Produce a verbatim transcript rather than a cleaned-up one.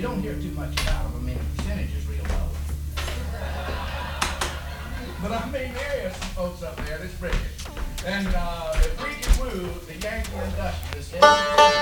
don't hear too much about them. I mean, the percentage is real low. But I mean, there is some folks up there that's brilliant. And uh, if we can woo the Yankee industrialists